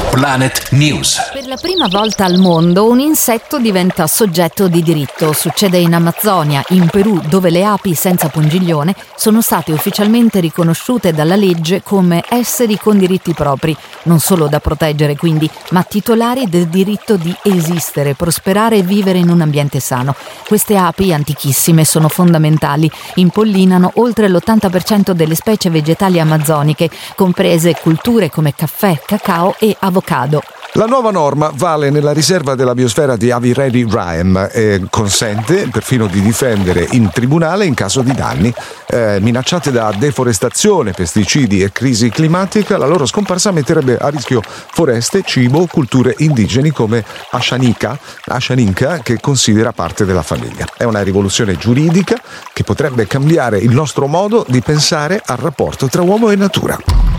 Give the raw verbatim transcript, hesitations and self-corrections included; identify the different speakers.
Speaker 1: Planet News.
Speaker 2: Per la prima volta al mondo un insetto diventa soggetto di diritto. Succede in Amazzonia, in Perù, dove le api senza pungiglione sono state ufficialmente riconosciute dalla legge come esseri con diritti propri, non solo da proteggere quindi, ma titolari del diritto di esistere, prosperare e vivere in un ambiente sano. Queste api, antichissime, sono fondamentali. Impollinano oltre l'ottanta per cento delle specie vegetali amazzoniche, comprese culture come caffè, cacao e avocado.
Speaker 3: La nuova norma vale nella riserva della biosfera di Avireli Rime e consente perfino di difendere in tribunale in caso di danni. Eh, minacciate da deforestazione, pesticidi e crisi climatica, la loro scomparsa metterebbe a rischio foreste, cibo, culture indigeni come Ashaninka, Ashaninka che considera parte della famiglia. È una rivoluzione giuridica che potrebbe cambiare il nostro modo di pensare al rapporto tra uomo e natura.